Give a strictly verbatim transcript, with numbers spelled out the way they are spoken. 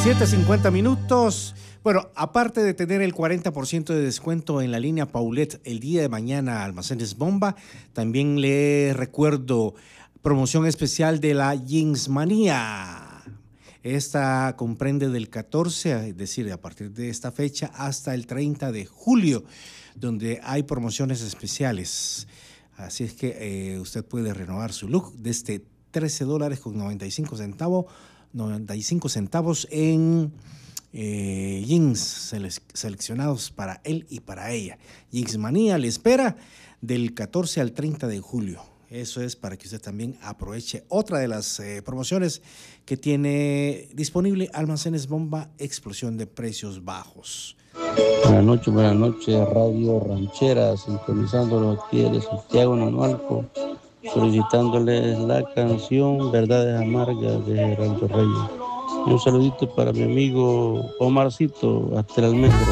siete cincuenta minutos. Bueno, aparte de tener el cuarenta por ciento de descuento en la línea Paulette el día de mañana, Almacenes Bomba, también le recuerdo promoción especial de la Jeans Manía. Esta comprende del catorce, es decir, a partir de esta fecha hasta el treinta de julio, donde hay promociones especiales. Así es que eh, usted puede renovar su look desde trece dólares con noventa y cinco centavos, noventa y cinco centavos en eh, jeans sele- seleccionados para él y para ella. Jeans Manía le espera del catorce al treinta de julio. Eso es para que usted también aproveche otra de las eh, promociones que tiene disponible Almacenes Bomba, explosión de precios bajos. Buenas noches, buenas noches, Radio Ranchera, sintonizándolo aquí de Santiago Nanualco, solicitándoles la canción Verdades Amargas de Geraldo Reyes. Y un saludito para mi amigo Omarcito, hasta el almendro.